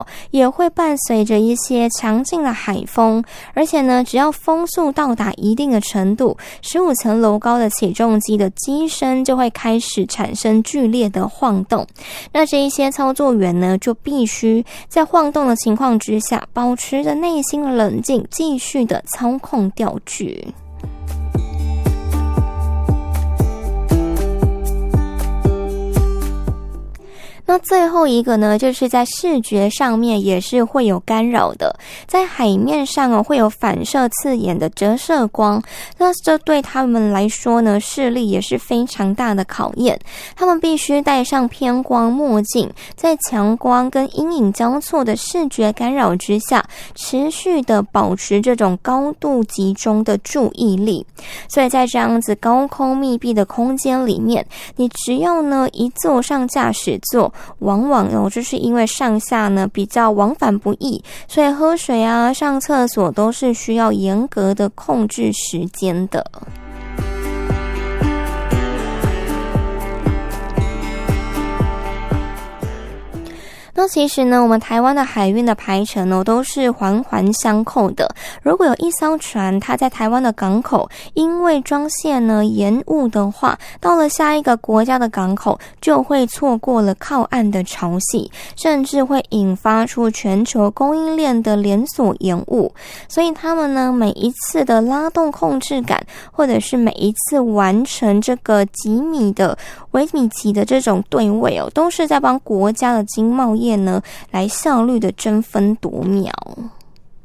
也会伴随着一些强劲的海风，而且呢，只要风速到达一定的程度，15层楼高的起重机的机身就会开始产生剧烈的晃动。那这一些操作员呢，就必须在晃动的情况之下，保持着内心的冷静，继续的操控钓具。那最后一个呢，就是在视觉上面也是会有干扰的，在海面上会有反射刺眼的折射光，那这对他们来说呢，视力也是非常大的考验。他们必须戴上偏光墨镜，在强光跟阴影交错的视觉干扰之下，持续的保持这种高度集中的注意力。所以在这样子高空密闭的空间里面，你只要呢一坐上驾驶座，往往就是因为上下呢比较往返不易，所以喝水啊、上厕所都是需要严格的控制时间的。那其实呢，我们台湾的海运的排程呢，都是环环相扣的。如果有一艘船，它在台湾的港口因为装卸呢延误的话，到了下一个国家的港口，就会错过了靠岸的潮汐，甚至会引发出全球供应链的连锁延误。所以他们呢，每一次的拉动控制杆，或者是每一次完成这个微米级的这种对位都是在帮国家的经贸业呢来效率的争分夺秒。